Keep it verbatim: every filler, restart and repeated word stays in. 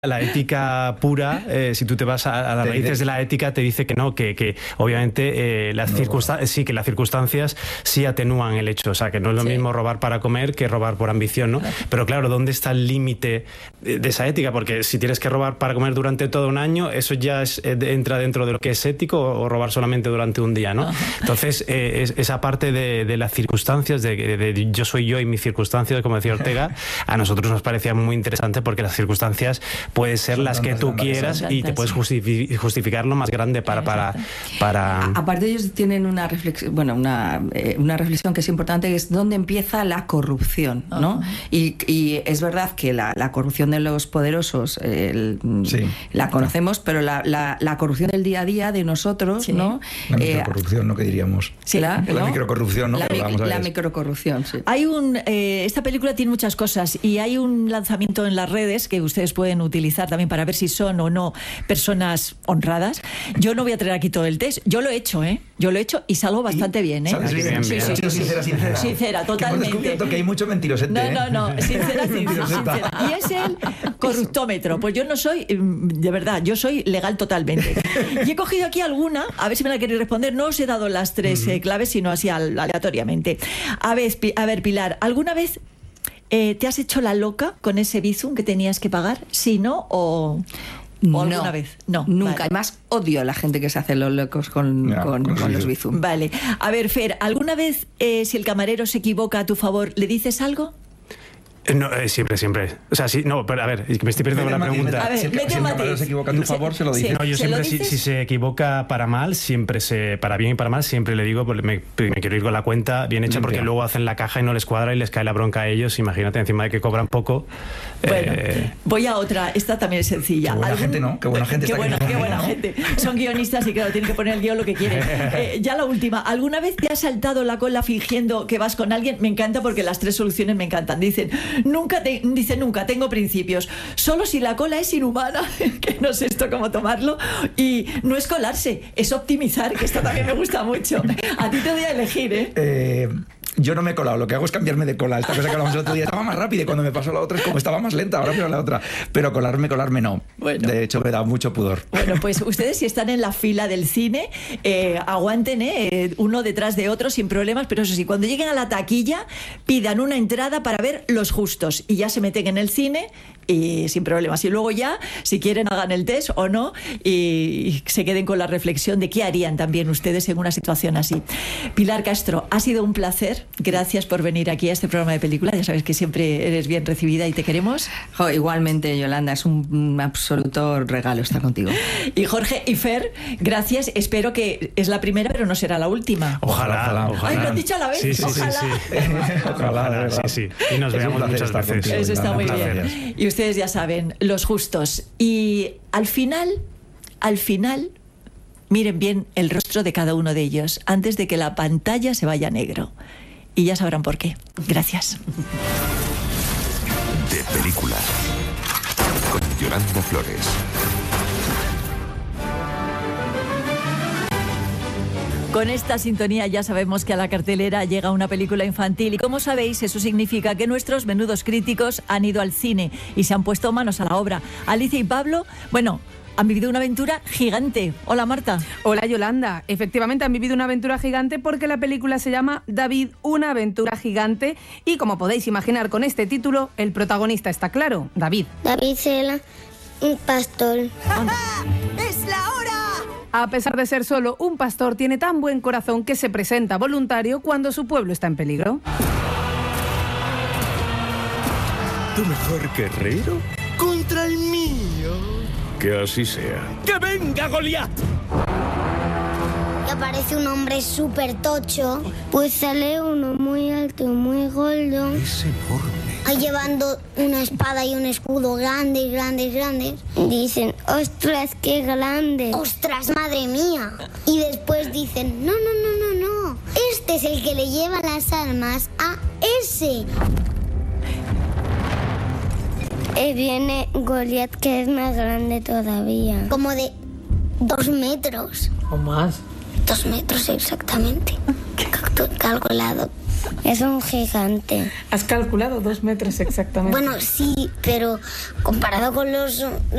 La ética pura, eh, si tú te vas a, a las raíces de la ética, te dice que no, que, que obviamente eh, las no, circunstancias, sí, que las circunstancias sí atenúan el hecho, o sea, que no es lo sí. mismo robar para comer que robar por ambición, ¿no? Claro. Pero claro, ¿dónde está el límite de esa ética? Porque si tienes que robar para comer durante todo un año, eso ya es, entra dentro de lo que es ético, o robar solamente durante un día, ¿no? Ajá. Entonces, eh, es, esa parte de, de las circunstancias, de, de, de yo soy yo y mis circunstancias, como decía Ortega, a nosotros nos parecía muy interesante porque las circunstancias pueden ser Son las que tú quieras y te puedes justifi justificar lo más grande para... para, para... Aparte ellos tienen una reflexión, bueno, una, eh, una reflexión que es importante, que es dónde empieza la corrupción, ¿no? Uh-huh. y, y es verdad que la, la corrupción de los poderosos eh, el, sí. la conocemos, pero la, la, la corrupción del día a día de nosotros, sí. ¿no? La microcorrupción, eh, ¿no? ¿Qué diríamos? Sí, la, la ¿no? microcorrupción, ¿no? La, mic la microcorrupción, sí. Hay un, eh, esta película tiene muchas cosas y hay un lanzamiento en las redes que ustedes pueden utilizar también para ver si son o no personas honradas. Yo no voy a traer aquí todo el test. Yo lo he hecho, ¿eh? Yo lo he hecho y salgo bastante bien, ¿eh? ¿Sabes bien? Bien, sí, bien. Sí, sí, sincera, sincera. Sincera, totalmente. Hemos descubierto que hay mucho mentirosete, No, ¿eh? no, no. Sincera, sincera, sincera. Y es el corruptómetro. Pues yo no soy, de verdad, yo soy legal totalmente. Y he cogido aquí alguna, a ver si me la queréis responder. No os he dado las tres uh-huh. eh, claves, sino así aleatoriamente. A ver, a ver, Pilar, ¿alguna vez Eh, ¿te has hecho la loca con ese bizum que tenías que pagar? ¿Sí, no? ¿O, o no, alguna vez? No, nunca. Vale. Además, odio a la gente que se hace los locos con, Ya, con, con, con los bizum. Vale. A ver, Fer, ¿alguna vez eh, si el camarero se equivoca a tu favor, le dices algo? No, eh, siempre, siempre. O sea, sí, no, pero a ver, me estoy perdiendo la pregunta. A ver, si el, si el camarero se equivoca a tu favor, se lo dice. Sí. No, yo siempre, si, si se equivoca para mal, siempre se, para bien y para mal, siempre le digo, pues me, me quiero ir con la cuenta bien hecha, porque luego hacen la caja y no les cuadra y les cae la bronca a ellos. Imagínate, encima de que cobran poco. Bueno, eh... voy a otra. Esta también es sencilla. Qué buena ¿Algún... gente, ¿no? Qué buena gente. Qué está buena, qué buena ¿no? gente. Son guionistas y claro, tienen que poner el guión lo que quieren. Eh, ya la última. ¿Alguna vez te has saltado la cola fingiendo que vas con alguien? Me encanta porque las tres soluciones me encantan. Dicen, nunca te... Dice, nunca, tengo principios. Solo si la cola es inhumana, que no sé esto cómo tomarlo, y no es colarse, es optimizar, que esto también me gusta mucho. A ti te doy a elegir, ¿eh? Eh... Yo no me he colado, lo que hago es cambiarme de cola. Esta cosa que hablamos el otro día estaba más rápida y cuando me pasó la otra es como estaba más lenta, ahora miro la otra. Pero colarme, colarme no. Bueno. De hecho, me da mucho pudor. Bueno, pues ustedes si están en la fila del cine, eh, aguanten, eh, uno detrás de otro sin problemas, pero eso sí, cuando lleguen a la taquilla, pidan una entrada para ver Los Justos y ya se meten en el cine y sin problemas. Y luego ya, si quieren, hagan el test o no y se queden con la reflexión de qué harían también ustedes en una situación así. Pilar Castro, ha sido un placer. Gracias por venir aquí a este programa de película. Ya sabes que siempre eres bien recibida y te queremos. Oh, igualmente, Yolanda, es un, un absoluto regalo estar contigo. Y Jorge y Fer, gracias. Espero que es la primera, pero no será la última. Ojalá, ojalá. ojalá. Ay, lo han dicho a la vez. Sí, sí, ojalá. sí, sí. ojalá, ojalá, sí, sí. Y nos es veamos muchas veces. Contigo, Eso está muy gracias. bien. Y ustedes ya saben, Los Justos. Y al final, al final, miren bien el rostro de cada uno de ellos antes de que la pantalla se vaya a negro. Y ya sabrán por qué. Gracias. De película con Yolanda Flores. Con esta sintonía ya sabemos que a la cartelera llega una película infantil y como sabéis eso significa que nuestros menudos críticos han ido al cine y se han puesto manos a la obra. Alicia y Pablo, bueno, han vivido una aventura gigante. Hola, Marta. Hola, Yolanda. Efectivamente han vivido una aventura gigante porque la película se llama David, una aventura gigante y como podéis imaginar con este título, el protagonista está claro, David. David era un pastor. ¡Es la hora! A pesar de ser solo un pastor, tiene tan buen corazón que se presenta voluntario cuando su pueblo está en peligro. ¿Tu mejor guerrero? ¡Contra el mío! Que así sea. ¡Que venga Goliat! Y aparece un hombre súper tocho. Pues sale uno muy alto y muy gordo. Es enorme. Ahí llevando una espada y un escudo grandes, grandes, grandes. Dicen, ¡ostras, qué grande! ¡Ostras, madre mía! Y después dicen, no, no, no, no, no. Este es el que le lleva las almas a ese. Y viene Goliat, que es más grande todavía. Como de dos metros. ¿O más? Dos metros exactamente. Calculado. Es un gigante. ¿Has calculado dos metros exactamente? Bueno, sí, pero comparado con los